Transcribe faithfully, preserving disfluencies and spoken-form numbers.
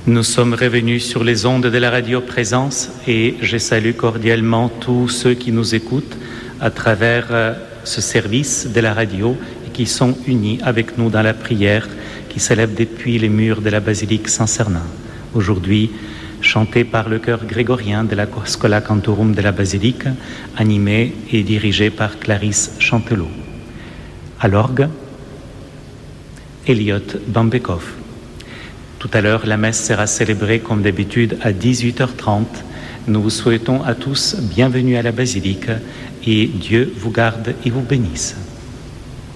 Nous sommes revenus sur les ondes de la radio Présence et je salue cordialement tous ceux qui nous écoutent à travers ce service de la radio et qui sont unis avec nous dans la prière qui s'élève depuis les murs de la basilique Saint-Cernin. Aujourd'hui, chantée par le chœur grégorien de la Schola Cantorum de la basilique, animée et dirigée par Clarisse Chantelot. À l'orgue, Elliot Bambekov. Tout à l'heure, la messe sera célébrée comme d'habitude à dix-huit heures trente. Nous vous souhaitons à tous bienvenue à la basilique et Dieu vous garde et vous bénisse.